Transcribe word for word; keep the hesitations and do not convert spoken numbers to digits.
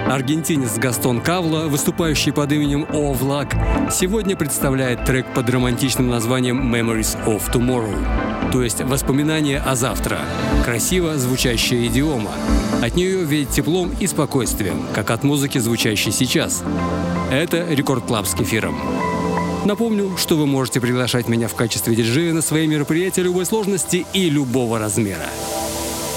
Аргентинец Гастон Кавло, выступающий под именем Овлак, сегодня представляет трек под романтичным названием «Memories of Tomorrow», то есть «Воспоминания о завтра». Красиво звучащая идиома. От нее веет теплом и спокойствием, как от музыки, звучащей сейчас. Это Рекорд Клаб с Кефиром. Напомню, что вы можете приглашать меня в качестве диджея на свои мероприятия любой сложности и любого размера.